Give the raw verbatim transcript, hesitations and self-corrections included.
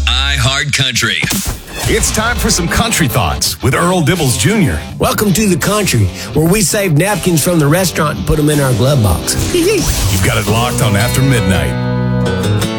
iHeartCountry. It's time for some country thoughts with Earl Dibbles Junior Welcome to the country, where we save napkins from the restaurant and put them in our glove box. You've got it locked on After Midnight.